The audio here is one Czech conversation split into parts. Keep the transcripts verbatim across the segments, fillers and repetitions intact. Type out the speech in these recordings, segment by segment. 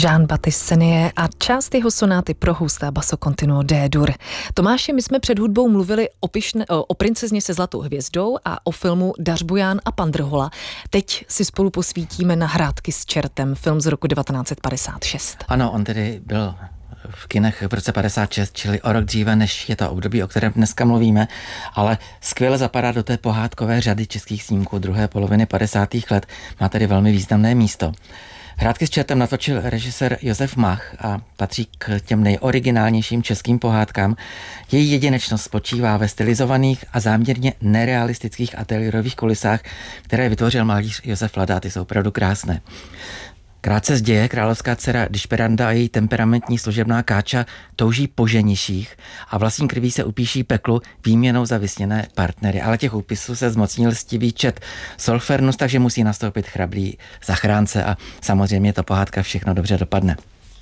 Jean-Baptiste Senie a část jeho sonáty pro husté basso continuo D-dur. Tomáši, my jsme před hudbou mluvili o, pišne, o princezně se zlatou hvězdou a o filmu Dařbujan a pan Drhola. Teď si spolu posvítíme na Hrádky s čertem, film z roku devatenáct set padesát šest. Ano, on tedy byl v kinech v roce padesát šest, čili o rok dříve, než je to období, o kterém dneska mluvíme, ale skvěle zapadá do té pohádkové řady českých snímků druhé poloviny padesátých let. Má tedy velmi významné místo. Hrádky s čertem natočil režisér Josef Mach a patří k těm nejoriginálnějším českým pohádkám. Její jedinečnost spočívá ve stylizovaných a záměrně nerealistických ateliérových kulisách, které vytvořil malíř Josef Lada, ty jsou opravdu krásné. Krátce z děje královská dcera Dišperanda a její temperamentní služebná Káča touží po ženiších a vlastní krví se upíší peklu výměnou za vysněné partnery. Ale těch úpisů se zmocnil lstivý čet Solfernus, takže musí nastoupit chrabrý zachránce a samozřejmě ta pohádka všechno dobře dopadne.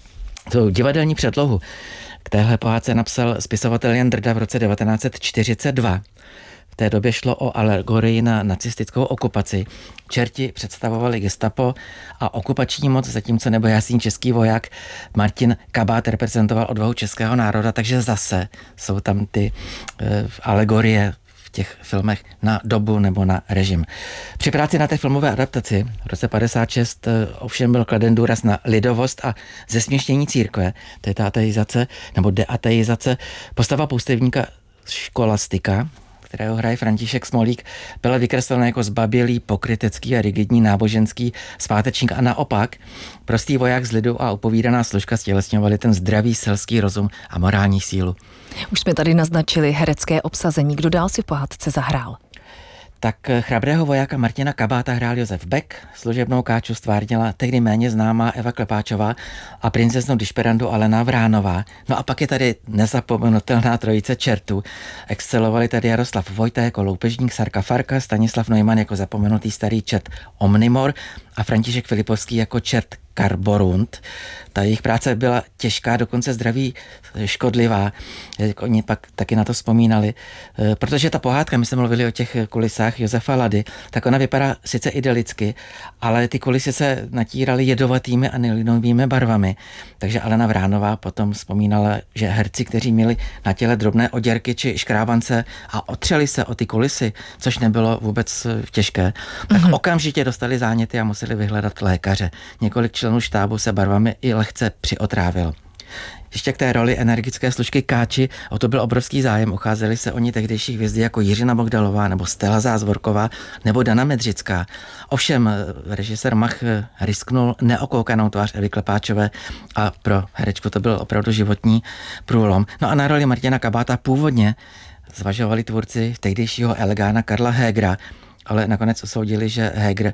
Tu divadelní předlohu k téhle pohádce napsal spisovatel Jan Drda v roce devatenáct set čtyřicet dva. V té době šlo o alegorii na nacistickou okupaci. Čerti představovali gestapo a okupační moc, zatímco nebojásný český voják Martin Kabát reprezentoval odvahu českého národa, takže zase jsou tam ty e, alegorie v těch filmech na dobu nebo na režim. Při práci na té filmové adaptaci v roce padesát šest ovšem byl kladen důraz na lidovost a zesměšnění církve, to je ta ateizace nebo deateizace. Postava poustevníka Školastika, kterého hraje František Smolík, byla vykreslena jako zbabělý, pokrytecký a rigidní náboženský zpátečník a naopak prostý voják z lidu a upovídaná složka stělesňovali ten zdravý selský rozum a morální sílu. Už jsme tady naznačili herecké obsazení. Kdo dál si v pohádce zahrál? Tak chrabrého vojáka Martina Kabáta hrál Josef Beck, služebnou Káču stvárnila tehdy méně známá Eva Klepáčová a princeznu Dišperandu Alena Vránová. No a pak je tady nezapomenutelná trojice čertů. Excelovali tady Jaroslav Vojta jako loupežník Sarka Farka, Stanislav Neumann jako zapomenutý starý čert Omnimor a František Filipovský jako čert Karborund. Ta jejich práce byla těžká, dokonce zdraví škodlivá. Oni pak taky na to vzpomínali. Protože ta pohádka, my jsme mluvili o těch kulisách Josefa Lady, tak ona vypadá sice idylicky, ale ty kulisy se natíraly jedovatými a nelinovými barvami. Takže Alena Vránová potom vzpomínala, že herci, kteří měli na těle drobné oděrky či škrábance a otřeli se o ty kulisy, což nebylo vůbec těžké, tak mm-hmm. okamžitě dostali záněty a museli vyhledat lékaře. Několik členů štábu se barvami i lehce přiotrávil. Ještě k té roli energické služky Káči, o to byl obrovský zájem, ucházeli se o ní tehdejší hvězdy jako Jiřina Bohdalová nebo Stella Zázvorková nebo Dana Medřická. Ovšem režisér Mach risknul neokoukanou tvář Evy Klepáčové a pro herečku to byl opravdu životní průlom. No a na roli Martina Kabáta původně zvažovali tvůrci tehdejšího elegána Karla Hégera, ale nakonec usoudili, že Heger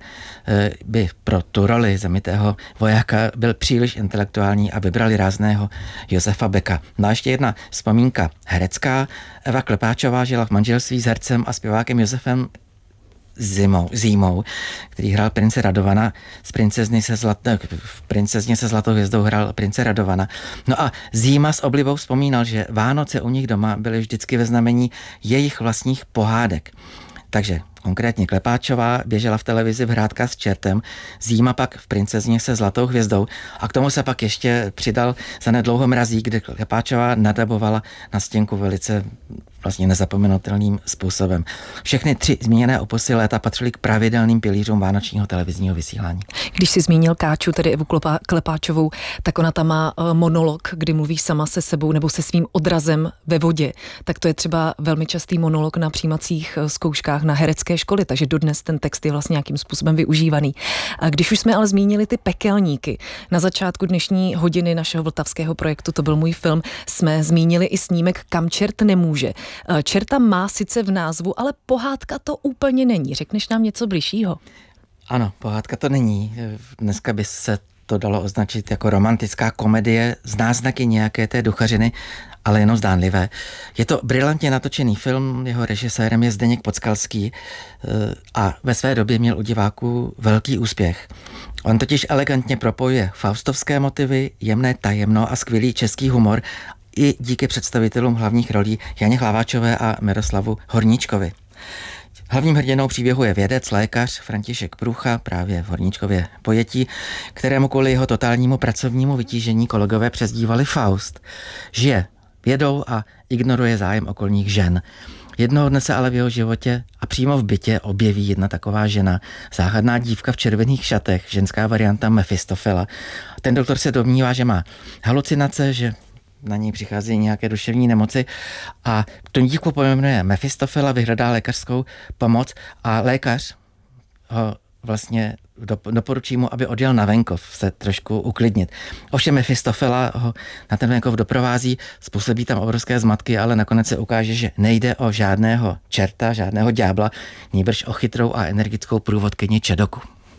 by pro tu roli zamitého vojáka byl příliš intelektuální a vybrali rázného Josefa Becka. No a ještě jedna vzpomínka herecká. Eva Klepáčová žila v manželství s hercem a zpěvákem Josefem Zimou, Zímou, který hrál prince Radovana, z princezny se zlat, v princezně se zlatou hvězdou hrál prince Radovana. No a Zíma s oblibou vzpomínal, že Vánoce u nich doma byly vždycky ve znamení jejich vlastních pohádek. Takže konkrétně Klepáčová běžela v televizi v Hrádkách s čertem, Zíma pak v Princezně se zlatou hvězdou a k tomu se pak ještě přidal zanedlouho Mrazík, kde Klepáčová nadabovala na stěnku velice vlastně nezapomenutelným způsobem. Všechny tři zmíněné opusy léta patřily k pravidelným pilířům vánočního televizního vysílání. Když si zmínil Káču, tedy Evu Klepáčovou, tak ona tam má monolog, kdy mluví sama se sebou nebo se svým odrazem ve vodě. Tak to je třeba velmi častý monolog na přijímacích zkouškách na herecké školy, takže dodnes ten text je vlastně nějakým způsobem využívaný. A když už jsme ale zmínili ty pekelníky, na začátku dnešní hodiny našeho vltavského projektu, to byl můj film, jsme zmínili i snímek Kam čert nemůže. Čerta má sice v názvu, ale pohádka to úplně není. Řekneš nám něco bližšího? Ano, pohádka to není. Dneska by se to dalo označit jako romantická komedie z náznaky nějaké té duchařiny, ale jenom zdánlivé. Je to brilantně natočený film, jeho režisérem je Zdeněk Podskalský a ve své době měl u diváků velký úspěch. On totiž elegantně propojuje faustovské motivy, jemné tajemno a skvělý český humor i díky představitelům hlavních rolí Janě Hlaváčové a Miroslavu Horníčkovi. Hlavním hrdinou příběhu je vědec, lékař František Průcha, právě v Horníčkově pojetí, kterému kvůli jeho totálnímu pracovnímu vytížení kolegové přezdívali Faust. Žije vědou a ignoruje zájem okolních žen. Jednoho dne se ale v jeho životě a přímo v bytě objeví jedna taková žena, záhadná dívka v červených šatech, ženská varianta Mefistofela. Ten doktor se domnívá, že má halucinace, že na něj přichází nějaké duševní nemoci a tu dívku pojmenuje Mefistofela, vyhledá lékařskou pomoc a lékař ho vlastně doporučí mu, aby odjel na venkov se trošku uklidnit. Ovšem Mefistofela ho na ten venkov doprovází, způsobí tam obrovské zmatky, ale nakonec se ukáže, že nejde o žádného čerta, žádného ďábla, nýbrž o chytrou a energickou průvodkyni Čedoku.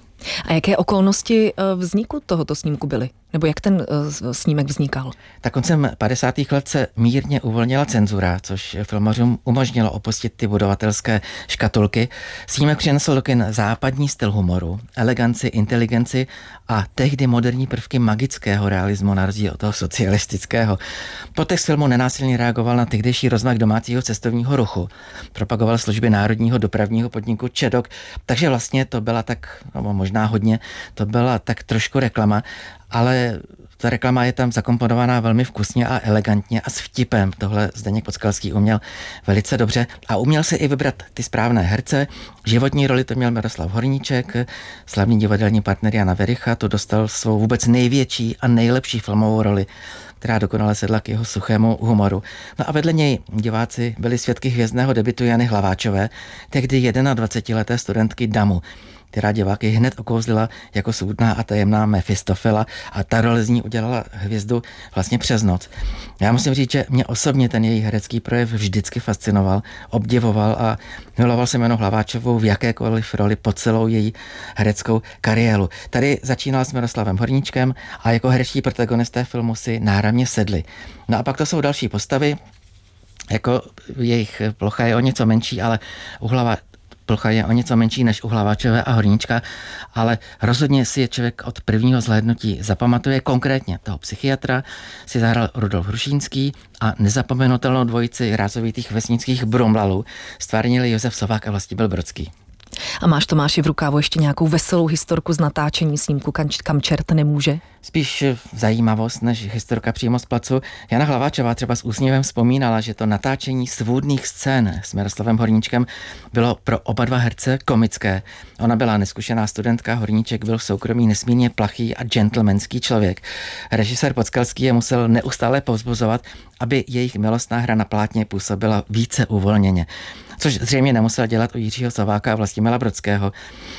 A jaké okolnosti vzniku tohoto snímku byly? Nebo jak ten snímek vznikal? Tak koncem padesátých let se mírně uvolnila cenzura, což filmařům umožnilo opustit ty budovatelské škatulky. Snímek přinesl do kin západní styl humoru, eleganci, inteligenci a tehdy moderní prvky magického realismu na rozdíl od toho socialistického. Podtext filmu nenásilně reagoval na tehdejší rozmach domácího cestovního ruchu. Propagoval služby národního dopravního podniku Čedok, takže vlastně to byla tak, no možná hodně, to byla tak trošku reklama, ale ta reklama je tam zakomponovaná velmi vkusně a elegantně a s vtipem. Tohle Zdeněk Podskalský uměl velice dobře a uměl se i vybrat ty správné herce. Životní roli to měl Miroslav Horníček, slavný divadelní partner Jana Vericha, to dostal svou vůbec největší a nejlepší filmovou roli, která dokonale sedla k jeho suchému humoru. No a vedle něj diváci byli svědky hvězdného debutu Jany Hlaváčové, tehdy dvacetijednoleté studentky Damu, která diváky hned okouzlila jako soudná a tajemná Mefistofela a ta role z ní udělala hvězdu vlastně přes noc. Já musím říct, že mě osobně ten její herecký projev vždycky fascinoval, obdivoval a miloval jsem Janu Hlaváčovou v jakékoliv roli po celou její hereckou kariéru. Tady začínala s Miroslavem Horníčkem a jako herečtí protagonisté filmu si náramně sedli. No a pak to jsou další postavy, jako jejich plocha je o něco menší, ale uhlava plocha je o něco menší než u Hlaváčové a Horníčka, ale rozhodně si je člověk od prvního zhlédnutí zapamatuje. Konkrétně toho psychiatra si zahrál Rudolf Hrušínský a nezapomenutelnou dvojici rázovitých vesnických brumlalů stvárnili Josef Sovák a Vlastimil Brodský. A máš, Tomáši, v rukávu ještě nějakou veselou historku z natáčení snímku Kam čert nemůže? Spíš zajímavost než historka přímo z placu. Jana Hlaváčová třeba s úsměvem vzpomínala, že to natáčení svůdných scén s Miroslavem Horníčkem bylo pro oba dva herce komické. Ona byla neskušená studentka, Horníček byl v soukromí nesmírně plachý a gentlemanský člověk. Režisér Podskalský je musel neustále povzbuzovat, aby jejich milostná hra na plátně působila více uvolněně. Což zřejmě nemusel dělat u Jiřího Sováka a Vlastimila Brodského.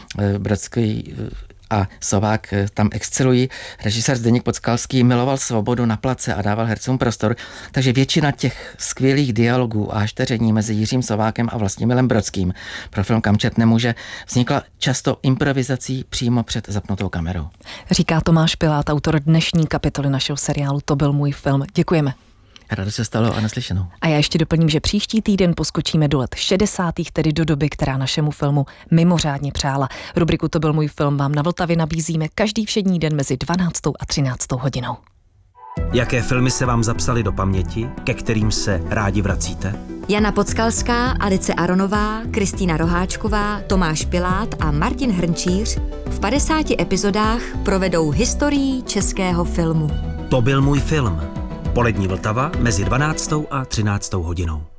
Brodský a Sovák tam excelují. Režisér Zdeněk Podskalský miloval svobodu na place a dával hercům prostor, takže většina těch skvělých dialogů a hašteření mezi Jiřím Sovákem a Vlastimilem Brodským pro film Kam čert nemůže vznikla často improvizací přímo před zapnutou kamerou. Říká Tomáš Pilát, autor dnešní kapitoly našeho seriálu To byl můj film. Děkujeme. Rádo se stalo a naslyšenou. A já ještě doplním, že příští týden poskočíme do let šedesátých, tedy do doby, která našemu filmu mimořádně přála. Rubriku To byl můj film vám na Vltavě nabízíme každý všední den mezi dvanáctou a třináctou hodinou. Jaké filmy se vám zapsaly do paměti, ke kterým se rádi vracíte? Jana Podskalská, Alice Aronová, Kristýna Roháčková, Tomáš Pilát a Martin Hrnčíř v padesáti epizodách provedou historií českého filmu. To byl můj film. Polední Vltava mezi dvanáctou a třináctou hodinou.